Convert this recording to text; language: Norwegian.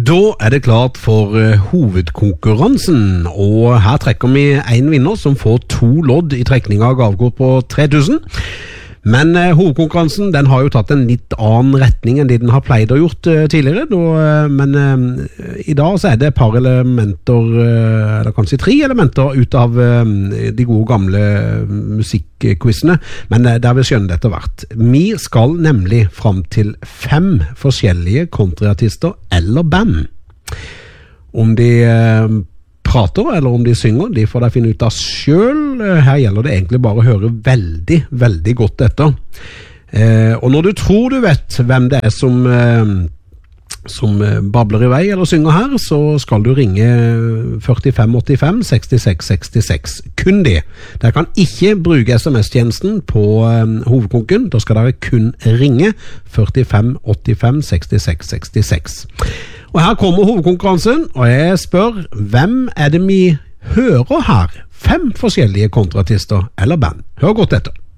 Da det klart for hovedkonkurransen, og her trekker vi en vinner som får 2 lodd i trekning av gavekort på 3000. Men hovedkonkurransen den har jo tatt en litt annen retning enn det den har pleid å gjort tidligere. Men i dag så det et par elementer, eller kanskje 3 elementer ut av de gode gamle musikkquizene, men der vil skjønne dette hvert. Vi skal nemlig fram til 5 forskjellige countryartister eller band. Om de prater eller om de synger, de får de finne ut av selv. Her gjelder det egentlig bare å høre veldig, veldig godt etter. Og når du tror du vet hvem det som babler i vei eller synger her, så skal du ringe 4585 66 66. Kun det. Dere kan ikke bruke SMS-tjenesten på hovedkonken. Da skal dere kun ringe 4585 66 66. Og her kommer hovedkonkurransen, og jeg spør, hvem det vi hører her? 5 forskjellige kontraartister eller band. Hør godt etter.